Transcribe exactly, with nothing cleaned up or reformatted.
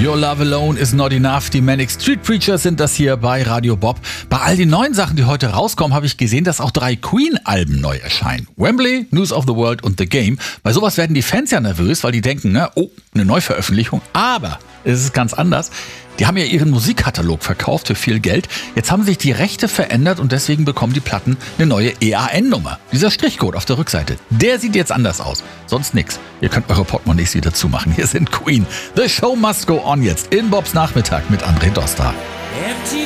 Your Love Alone is Not Enough. Die Manic Street Preachers sind das hier bei Radio Bob. Bei all den neuen Sachen, die heute rauskommen, habe ich gesehen, dass auch drei Queen-Alben neu erscheinen. Wembley, News of the World und The Game. Bei sowas werden die Fans ja nervös, weil die denken, ne, oh, eine Neuveröffentlichung. Aber es ist ganz anders. Die haben ja ihren Musikkatalog verkauft für viel Geld. Jetzt haben sich die Rechte verändert und deswegen bekommen die Platten eine neue E A N-Nummer. Dieser Strichcode auf der Rückseite, der sieht jetzt anders aus. Sonst nix. Ihr könnt eure Portemonnaies wieder zumachen. Hier sind Queen. The Show Must Go On jetzt in Bobs Nachmittag mit André Doster.